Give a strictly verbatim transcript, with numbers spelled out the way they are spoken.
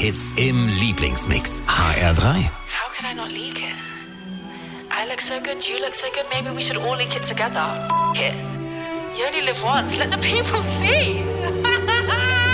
Hits im Lieblingsmix. H R drei. How could I not leak it? I look so good, you look so good, maybe we should all leak it together. F- it. You only live once, let the people see.